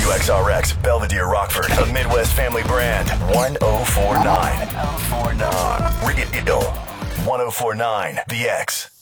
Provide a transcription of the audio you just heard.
WXRX, Belvedere, Rockford, a Midwest family brand. 1049. Radio 1049, The X.